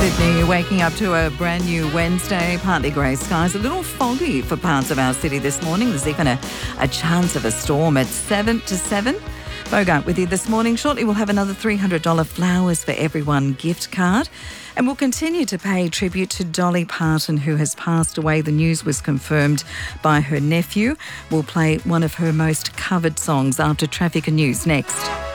Sydney waking up to a brand new Wednesday, partly grey skies, a little foggy for parts of our city this morning. There's even a chance of a storm at 7 to 7. Bogart with you this morning. Shortly we'll have another $300 Flowers for Everyone gift card. And we'll continue to pay tribute to Dolly Parton, who has passed away. The news was confirmed by her nephew. We'll play one of her most covered songs after Traffic and News next.